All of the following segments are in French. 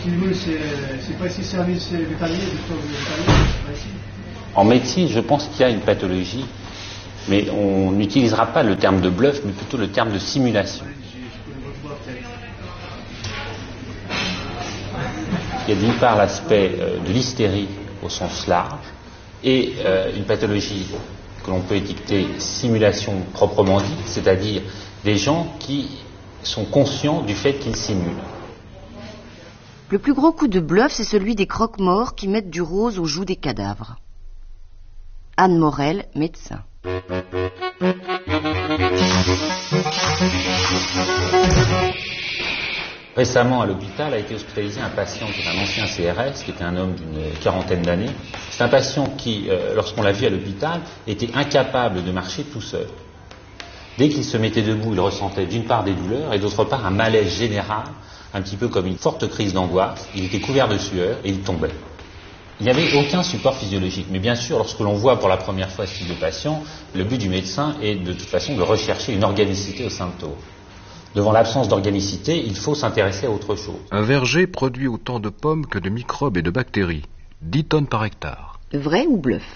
Effectivement, c'est pas ici service vétérinaire, docteur vétérinaire, c'est pas ici. En médecine, je pense qu'il y a une pathologie, mais on n'utilisera pas le terme de bluff, mais plutôt le terme de simulation. Il y a d'une part l'aspect de l'hystérie au sens large et une pathologie que l'on peut étiqueter simulation proprement dit, c'est-à-dire des gens qui sont conscients du fait qu'ils simulent. Le plus gros coup de bluff, c'est celui des croque-morts qui mettent du rose aux joues des cadavres. Anne Morel, médecin. Récemment, à l'hôpital, a été hospitalisé un patient qui est un ancien CRS, qui était un homme d'une quarantaine d'années. C'est un patient qui, lorsqu'on l'a vu à l'hôpital, était incapable de marcher tout seul. Dès qu'il se mettait debout, il ressentait d'une part des douleurs et d'autre part un malaise général, un petit peu comme une forte crise d'angoisse. Il était couvert de sueur et il tombait. Il n'y avait aucun support physiologique. Mais bien sûr, lorsque l'on voit pour la première fois ce type de patient, le but du médecin est de toute façon de rechercher une organicité aux symptômes. Devant l'absence d'organicité, il faut s'intéresser à autre chose. Un verger produit autant de pommes que de microbes et de bactéries. 10 tonnes par hectare. Vrai ou bluff?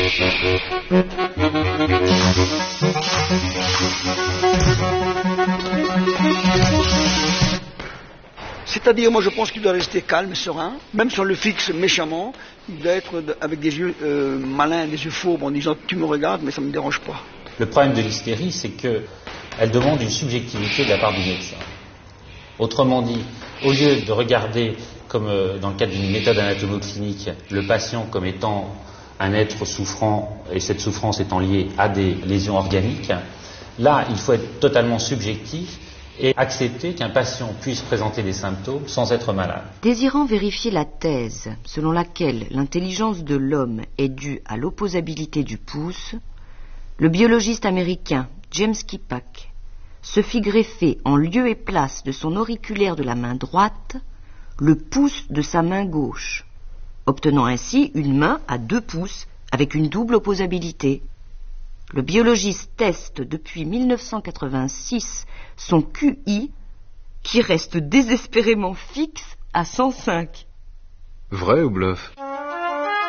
C'est-à-dire, moi je pense qu'il doit rester calme, serein, même si on le fixe méchamment, il doit être avec des yeux malins, des yeux fourbes, en disant tu me regardes mais ça ne me dérange pas. Le problème de l'hystérie, c'est qu'elle demande une subjectivité de la part du médecin. Autrement dit, au lieu de regarder, comme dans le cadre d'une méthode anatomoclinique, le patient comme étant un être souffrant, et cette souffrance étant liée à des lésions organiques, là, il faut être totalement subjectif et accepter qu'un patient puisse présenter des symptômes sans être malade. Désirant vérifier la thèse selon laquelle l'intelligence de l'homme est due à l'opposabilité du pouce, le biologiste américain James Kippack se fit greffer en lieu et place de son auriculaire de la main droite le pouce de sa main gauche, obtenant ainsi une main à 2 pouces avec une double opposabilité. Le biologiste teste depuis 1986 son QI qui reste désespérément fixe à 105. Vrai ou bluff?